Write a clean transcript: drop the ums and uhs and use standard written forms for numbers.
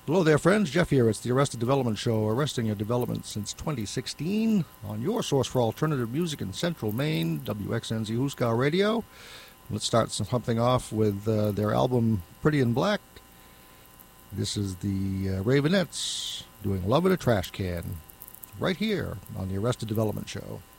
Hello there, friends. Jeff here. It's the Arrested Development Show, arresting your development since 2016 on your source for alternative music in Central Maine, WXNZ Huskow Radio. Let's start something off with their album Pretty in Black. This is the Ravenettes doing Love in a Trash Can right here on the Arrested Development Show.